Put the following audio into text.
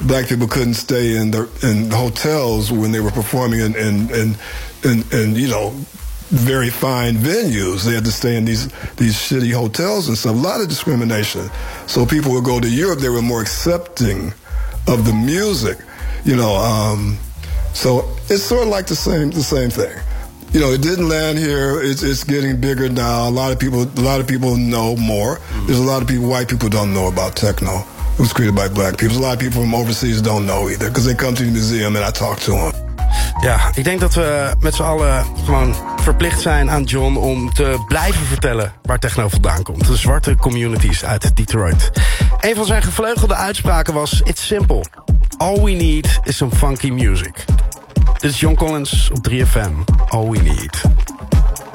black people couldn't stay in hotels when they were performing in you know, very fine venues. They had to stay in these shitty hotels and stuff. A lot of discrimination. So people would go to Europe. They were more accepting of the music, you know. So it's sort of like the same thing. You know, it didn't land here. It's getting bigger now. A lot of people know more. There's a lot of people, white people don't know about techno. It was created by black people. A lot of people from overseas don't know either, because they come to the museum and I talk to them. Ja, ik denk dat we met z'n allen gewoon verplicht zijn aan John om te blijven vertellen waar techno vandaan komt. De zwarte communities uit Detroit. Een van zijn gevleugelde uitspraken was: "It's simple. All we need is some funky music." Dit is John Collins op 3FM. All we need.